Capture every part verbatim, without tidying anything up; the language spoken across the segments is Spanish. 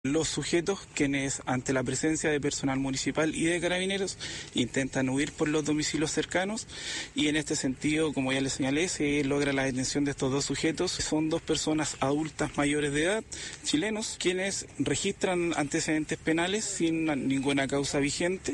Los sujetos, quienes ante la presencia de personal municipal y de carabineros intentan huir por los domicilios cercanos, y en este sentido, como ya les señalé, se logra la detención de estos dos sujetos. Son dos personas adultas mayores de edad, chilenos, quienes registran antecedentes penales sin ninguna causa vigente.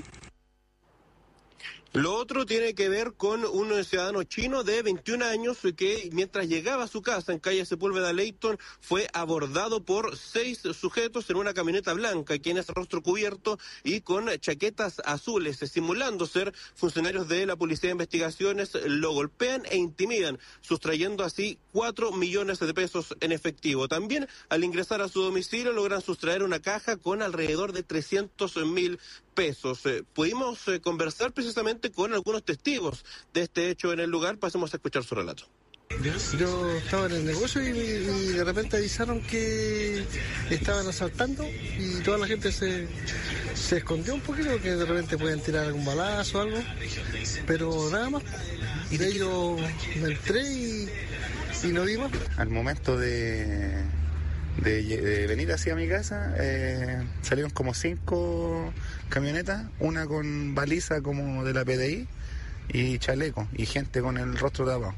Lo otro tiene que ver con un ciudadano chino de veintiún años que mientras llegaba a su casa en calle Sepúlveda Leyton fue abordado por seis sujetos en una camioneta blanca, quienes rostro cubierto y con chaquetas azules, simulando ser funcionarios de la Policía de Investigaciones, lo golpean e intimidan, sustrayendo así cuatro millones de pesos en efectivo. También al ingresar a su domicilio logran sustraer una caja con alrededor de trescientos mil pesos. Eh, pudimos eh, conversar precisamente con algunos testigos de este hecho en el lugar. Pasemos a escuchar su relato. Yo estaba en el negocio y, y de repente avisaron que estaban asaltando y toda la gente se, se escondió un poquito, que de repente pueden tirar algún balazo o algo, pero nada más. Y de ello me entré y, y no vi más. Al momento de, de, de venir hacia mi casa, eh, salieron como cinco camionetas, una con baliza como de la P D I y chaleco, y gente con el rostro tapado.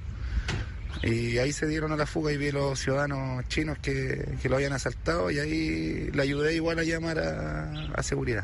Y ahí se dieron a la fuga y vi a los ciudadanos chinos que, que lo habían asaltado, y ahí le ayudé igual a llamar a, a seguridad.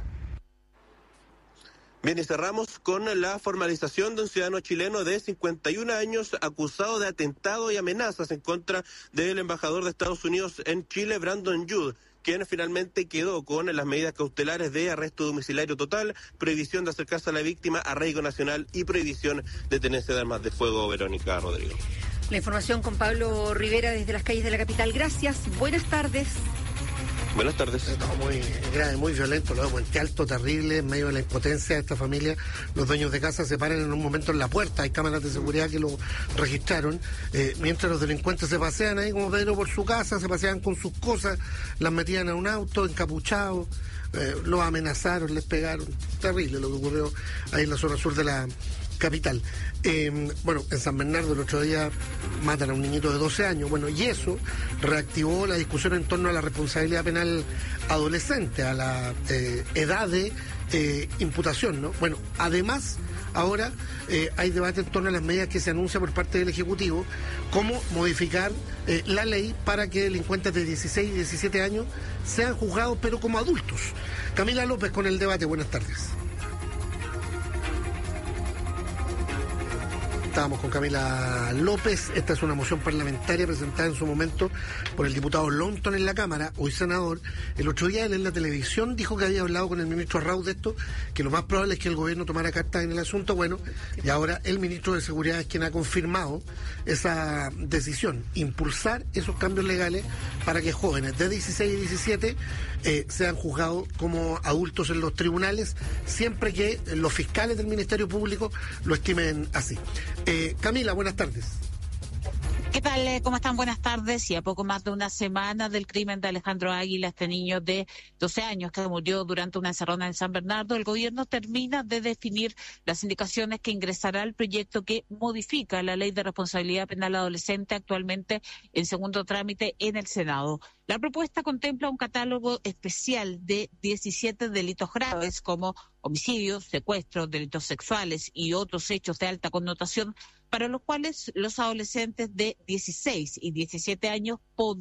Bien, y cerramos con la formalización de un ciudadano chileno de cincuenta y un años acusado de atentado y amenazas en contra del embajador de Estados Unidos en Chile, Brandon Judd, quien finalmente quedó con las medidas cautelares de arresto domiciliario total, prohibición de acercarse a la víctima, arraigo nacional y prohibición de tenencia de armas de fuego. Verónica Rodrigo. La información con Pablo Rivera desde las calles de la capital. Gracias, buenas tardes. Buenas tardes. No, muy grave, muy violento, lo de Puente Alto, terrible, en medio de la impotencia de esta familia. Los dueños de casa se paran en un momento en la puerta, hay cámaras de seguridad que lo registraron, eh, mientras los delincuentes se pasean ahí como Pedro por su casa, se paseaban con sus cosas, las metían a un auto encapuchados, eh, los amenazaron, les pegaron. Terrible lo que ocurrió ahí en la zona sur de la capital. Eh, bueno, en San Bernardo el otro día matan a un niñito de doce años, bueno, y eso reactivó la discusión en torno a la responsabilidad penal adolescente, a la eh, edad de eh, imputación, ¿no? Bueno, además, ahora eh, hay debate en torno a las medidas que se anuncia por parte del Ejecutivo, cómo modificar eh, la ley para que delincuentes de dieciséis y diecisiete años sean juzgados, pero como adultos. Camila López con el debate, buenas tardes. Estábamos con Camila López. Esta es una moción parlamentaria presentada en su momento por el diputado Longton en la Cámara, hoy senador. El otro día él en la televisión dijo que había hablado con el ministro Arrauz de esto, que lo más probable es que el gobierno tomara cartas en el asunto. Bueno, y ahora el ministro de Seguridad es quien ha confirmado esa decisión, impulsar esos cambios legales para que jóvenes de dieciséis y diecisiete eh, sean juzgados como adultos en los tribunales, siempre que los fiscales del Ministerio Público lo estimen así. Eh, Camila, buenas tardes. ¿Qué tal? ¿Cómo están? Buenas tardes. Y a poco más de una semana del crimen de Alejandro Águila, este niño de doce años que murió durante una encerrona en San Bernardo, el gobierno termina de definir las indicaciones que ingresará al proyecto que modifica la ley de responsabilidad penal adolescente, actualmente en segundo trámite en el Senado. La propuesta contempla un catálogo especial de diecisiete delitos graves como homicidios, secuestros, delitos sexuales y otros hechos de alta connotación, para los cuales los adolescentes de dieciséis y diecisiete años podrán